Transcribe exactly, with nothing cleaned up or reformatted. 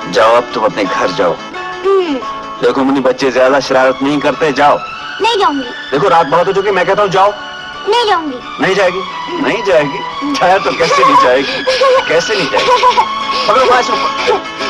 जाओ अब तुम अपने घर जाओ। देखो मुन्नी, बच्चे ज्यादा शरारत नहीं करते, जाओ। नहीं जाऊंगी। देखो रात बहुत हो चुकी, मैं कहता हूँ जाओ। नहीं जाऊंगी। नहीं जाएगी? नहीं जाएगी? जाए तो कैसे नहीं जाएगी? कैसे नहीं जाएगी? पकड़ो,